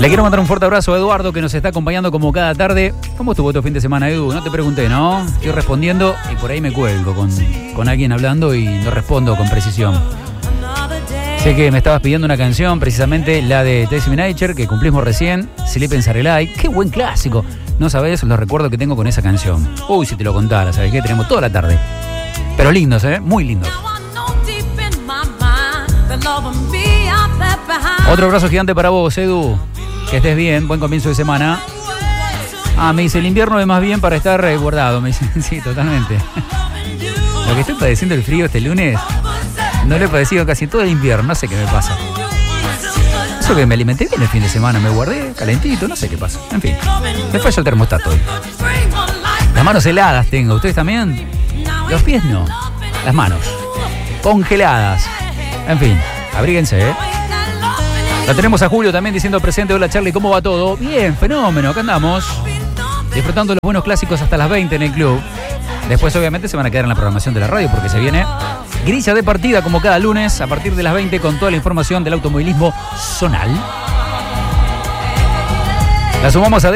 Le quiero mandar un fuerte abrazo a Eduardo, que nos está acompañando como cada tarde. ¿Cómo estuvo tu fin de semana, Edu? No te pregunté, ¿no? Estoy respondiendo y por ahí me cuelgo con alguien hablando y no respondo con precisión. Sé que me estabas pidiendo una canción, precisamente la de Tracy Minacher, que cumplimos recién, Sleep in Sarelai. ¡Qué buen clásico! No sabés los recuerdos que tengo con esa canción. Uy, si te lo contara, ¿sabes qué? Tenemos toda la tarde. Pero lindos, ¿eh? Muy lindos. Otro abrazo gigante para vos, Edu. Que estés bien, buen comienzo de semana. Me dice, el invierno es más bien para estar guardado. Me dice, sí, totalmente. Lo que estoy padeciendo el frío este lunes, no lo he padecido casi todo el invierno, no sé qué me pasa. Eso que me alimenté bien el fin de semana, me guardé calentito, no sé qué pasa. En fin, me falla el termostato hoy. Las manos heladas tengo, ¿ustedes también? Los pies no, las manos congeladas. En fin, abríguense, ¿eh? La tenemos a Julio también diciendo presente. Hola Charlie, ¿cómo va todo? Bien, fenómeno, acá andamos. Disfrutando los buenos clásicos hasta las 20 en el club. Después obviamente se van a quedar en la programación de la radio porque se viene grilla de partida como cada lunes a partir de las 20 con toda la información del automovilismo zonal. La sumamos a